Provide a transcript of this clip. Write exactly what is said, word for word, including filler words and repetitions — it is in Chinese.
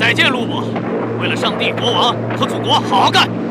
再见，陆伯。为了上帝、国王和祖国，好好干！